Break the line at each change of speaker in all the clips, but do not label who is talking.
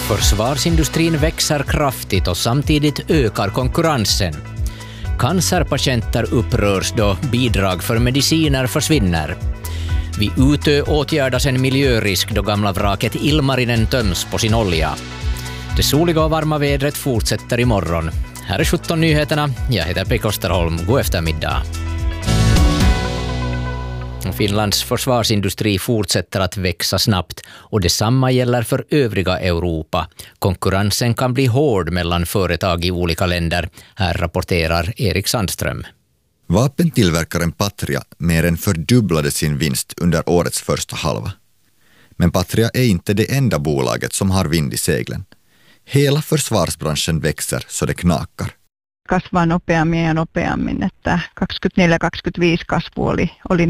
Försvarsindustrin växer kraftigt och samtidigt ökar konkurrensen. Cancerpatienter upprörs då bidrag för mediciner försvinner. Vid Utö åtgärdas en miljörisk då gamla vraket Ilmarinen töms på sin olja. Det soliga och varma vädret fortsätter imorgon. Här är 17 nyheterna. Jag heter Pekka Osterholm. God eftermiddag. Finlands försvarsindustri fortsätter att växa snabbt och detsamma gäller för övriga Europa. Konkurrensen kan bli hård mellan företag i olika länder. Här rapporterar Erik Sandström.
Vapentillverkaren Patria mer än fördubblade sin vinst under årets första halva. Men Patria är inte det enda bolaget som har vind i seglen. Hela försvarsbranschen växer så det knakar.
Kasvaa nopeammin ja nopeammin, että 24-25 kasvu oli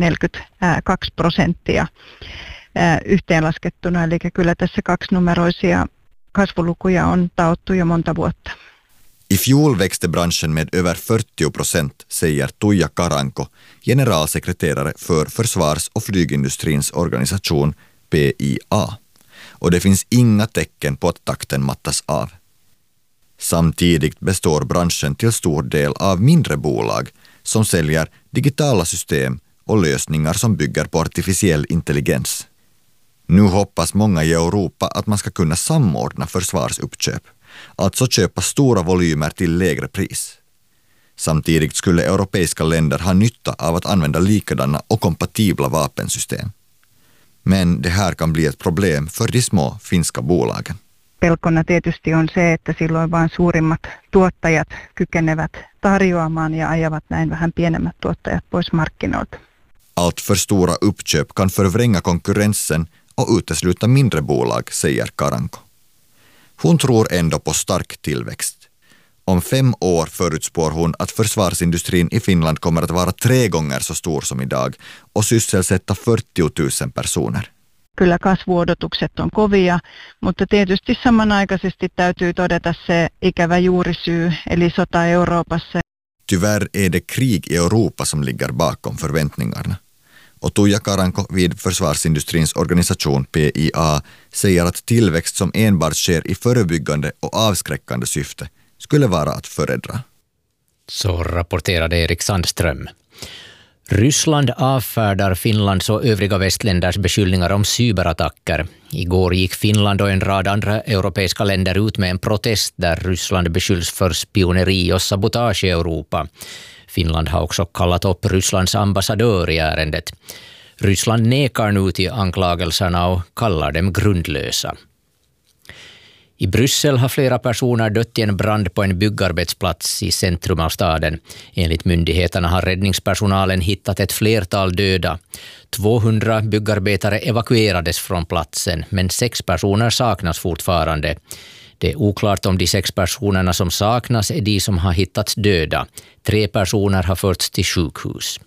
42% yhteenlaskettuna, eli kyllä tässä kaksinumeroisia kasvulukuja on taottu jo monta vuotta.
I fjol växte branschen med över 40%, säger Tuija Karanko, generalsekreterare för försvars- och flygindustrins organisation PIA. Och det finns inga tecken på att takten mattas av. Samtidigt består branschen till stor del av mindre bolag som säljer digitala system och lösningar som bygger på artificiell intelligens. Nu hoppas många i Europa att man ska kunna samordna försvarsuppköp, alltså köpa stora volymer till lägre pris. Samtidigt skulle europeiska länder ha nytta av att använda likadana och kompatibla vapensystem. Men det här kan bli ett problem för de små finska bolagen.
Pelkona tietysti on se, että silloin vain suurimmat tuottajat kykenevät tarjoamaan ja ajavat näin vähän pienemmät tuottajat pois markkinoilta.
Allt för stora uppköp kan förvränga konkurrensen och utesluta mindre bolag, säger Karanko. Hon tror ändå på stark tillväxt. Om 5 år förutspår hon att försvarsindustrin i Finland kommer att vara 3 gånger så stor som idag och sysselsätta 40 000 personer.
Kyllä kasvuodotukset on kovia, mutta tietysti samanaikaisesti täytyy todeta se ikävä juurisyy, eli sota Euroopassa.
Tyvärr är det krig i Europa som ligger bakom förväntningarna. Och Tuija Karanko vid försvarsindustrins organisation PIA säger att tillväxt som enbart sker i förebyggande och avskräckande syfte skulle vara att föredra.
Så rapporterade Erik Sandström. Ryssland avfärdar Finlands och övriga västländers beskyllningar om cyberattacker. Igår gick Finland och en rad andra europeiska länder ut med en protest där Ryssland beskylls för spioneri och sabotage i Europa. Finland har också kallat upp Rysslands ambassadör i ärendet. Ryssland nekar nu till anklagelserna och kallar dem grundlösa. I Bryssel har flera personer dött i en brand på en byggarbetsplats i centrum av staden. Enligt myndigheterna har räddningspersonalen hittat ett flertal döda. 200 byggarbetare evakuerades från platsen, men 6 personer saknas fortfarande. Det är oklart om de 6 personerna som saknas är de som har hittats döda. 3 personer har förts till sjukhus.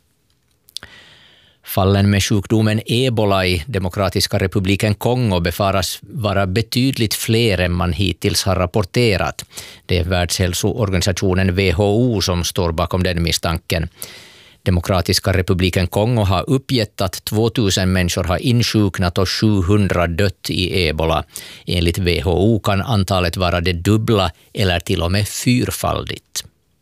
Fallen med sjukdomen Ebola i Demokratiska republiken Kongo befaras vara betydligt fler än man hittills har rapporterat. Det är Världshälsoorganisationen WHO som står bakom den misstanken. Demokratiska republiken Kongo har uppgett att 2000 människor har insjuknat och 700 dött i Ebola. Enligt WHO kan antalet vara det dubbla eller till och med 4-faldigt.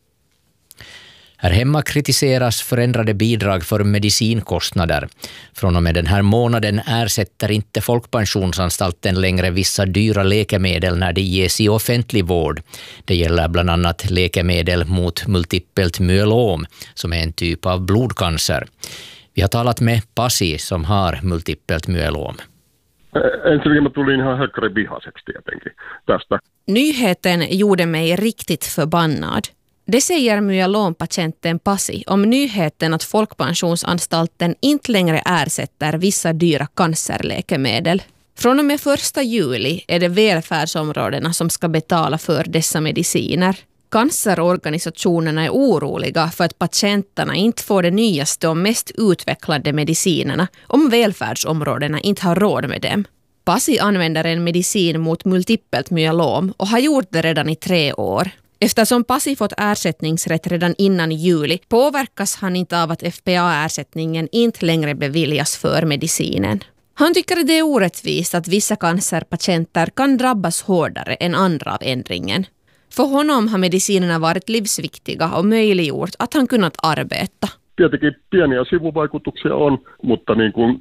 Här hemma kritiseras förändrade bidrag för medicinkostnader. Från och med den här månaden ersätter inte Folkpensionsanstalten längre vissa dyra läkemedel när det ges i offentlig vård. Det gäller bland annat läkemedel mot multipelt myelom, som är en typ av blodcancer. Vi har talat med Pasi som har multipelt myelom.
Ensinnäkin mä tulin ihan hökkärin vihaseksi tietenkin tästä.
Nyheten gjorde mig riktigt förbannad. Det säger myelompatienten Pasi om nyheten att Folkpensionsanstalten inte längre ersätter vissa dyra cancerläkemedel. Från och med 1 juli är det välfärdsområdena som ska betala för dessa mediciner. Cancerorganisationerna är oroliga för att patienterna inte får de nyaste och mest utvecklade medicinerna om välfärdsområdena inte har råd med dem. Pasi använder en medicin mot multipelt myelom och har gjort det redan i 3 år. Eftersom Pasi fått ersättningsrätt redan innan juli påverkas han inte av att FPA-ersättningen inte längre beviljas för medicinen. Han tycker att det är orättvist att vissa cancerpatienter kan drabbas hårdare än andra av ändringen. För honom har medicinerna varit livsviktiga och möjliggjort att han kunnat arbeta.
Tietenkin pieniä sivuvaikutuksia on, mutta niin kuin,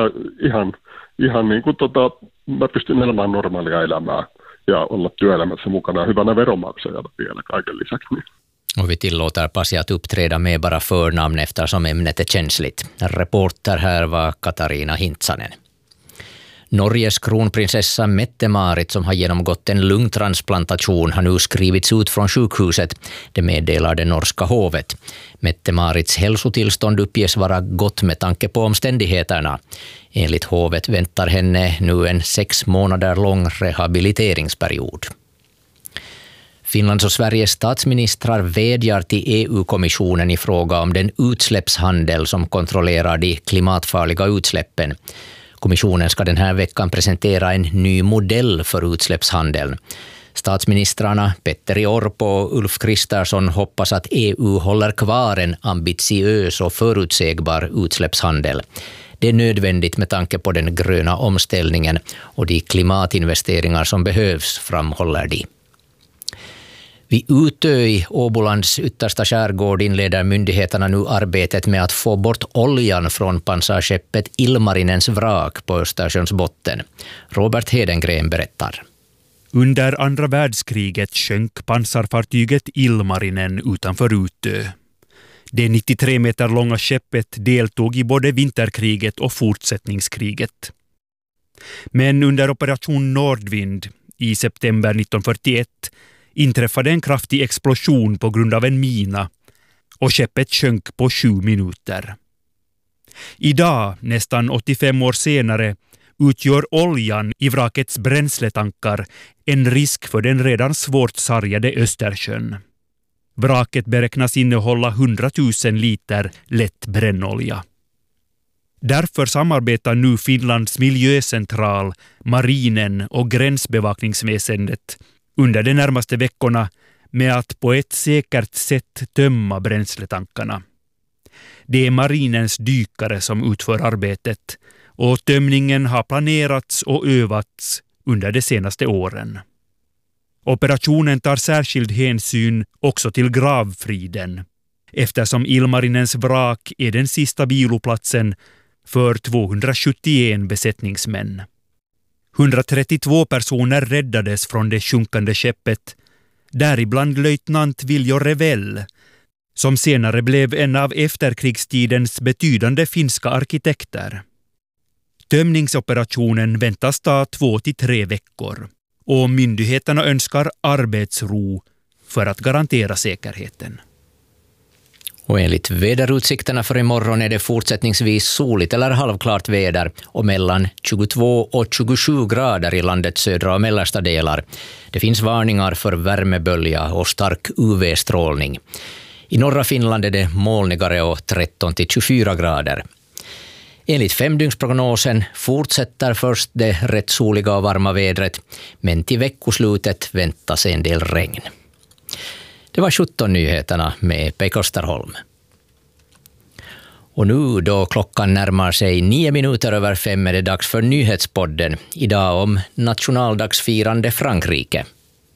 ihan niin kuin mä pystyn elämään normaalia elämää ja olla työelämässä mukana hyvänä veronmaksajana vielä kaiken lisäksi.
Och vi tillåter Pasi att uppträda med bara förnamn eftersom ämnet är känsligt. Reporter här var Katarina Hintsanen. Norges kronprinsessa Mette-Marit, som har genomgått en lungtransplantation, har nu skrivits ut från sjukhuset. Det meddelar det norska hovet. Mette-Marits hälsotillstånd uppges vara gott med tanke på omständigheterna. Enligt hovet väntar henne nu en 6 månader lång rehabiliteringsperiod. Finlands och Sveriges statsministrar vädjar till EU-kommissionen i fråga om den utsläppshandel som kontrollerar de klimatfarliga utsläppen. Kommissionen ska den här veckan presentera en ny modell för utsläppshandeln. Statsministrarna Petteri Orpo och Ulf Kristersson hoppas att EU håller kvar en ambitiös och förutsägbar utsläppshandel. Det är nödvändigt med tanke på den gröna omställningen och de klimatinvesteringar som behövs, framhåller de. Vid Utö i Åbolands yttersta skärgård inleder myndigheterna nu arbetet med att få bort oljan från pansarskeppet Ilmarinens vrak på Östersjöns botten. Robert Hedengren berättar.
Under andra världskriget sjönk pansarfartyget Ilmarinen utanför Utö. Det 93 meter långa skeppet deltog i både vinterkriget och fortsättningskriget. Men under operation Nordvind i september 1941 inträffade en kraftig explosion på grund av en mina och skeppet sjönk på 7 minuter. Idag, nästan 85 år senare, utgör oljan i vrakets bränsletankar en risk för den redan svårt sargade Östersjön. Vraket beräknas innehålla 100 000 liter lätt brännolja. Därför samarbetar nu Finlands miljöcentral, marinen och gränsbevakningsväsendet under de närmaste veckorna med att på ett säkert sätt tömma bränsletankarna. Det är marinens dykare som utför arbetet och tömningen har planerats och övats under de senaste åren. Operationen tar särskild hänsyn också till gravfriden eftersom Ilmarinens vrak är den sista viloplatsen för 271 besättningsmän. 132 personer räddades från det sjunkande skeppet, däribland löjtnant Viljo Revell, som senare blev en av efterkrigstidens betydande finska arkitekter. Tömningsoperationen väntas ta 2 till 3 veckor och myndigheterna önskar arbetsro för att garantera säkerheten.
Och enligt väderutsikterna för imorgon är det fortsättningsvis soligt eller halvklart väder och mellan 22 och 27 grader i landets södra och mellersta delar. Det finns varningar för värmebölja och stark UV-strålning. I norra Finland är det molnigare och 13 till 24 grader. Enligt 5-dygnsprognosen fortsätter först det rätt soliga och varma vädret, men till veckoslutet väntas en del regn. Det var 17 nyheterna med Pekka Österholm. Och nu då klockan närmar sig 9 minuter över 5 är det dags för nyhetspodden. Idag om nationaldagsfirande Frankrike.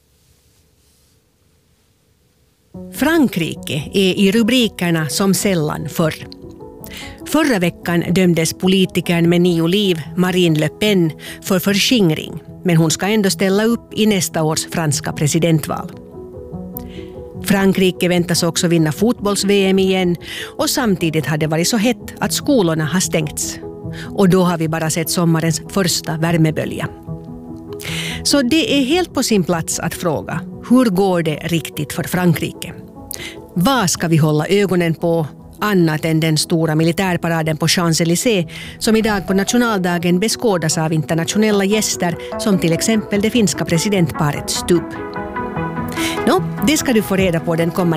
Frankrike är i rubrikerna som sällan förr. Förra veckan dömdes politikern med 9 liv, Marine Le Pen, för förskingring. Men hon ska ändå ställa upp i nästa års franska presidentval. Frankrike väntas också vinna fotbolls-VM igen och samtidigt har det varit så hett att skolorna har stängts. Och då har vi bara sett sommarens första värmebölja. Så det är helt på sin plats att fråga, hur går det riktigt för Frankrike? Vad ska vi hålla ögonen på annat än den stora militärparaden på Champs-Élysées som idag på nationaldagen beskådas av internationella gäster som till exempel det finska presidentparet Stubb? Det ska du få reda på den kommande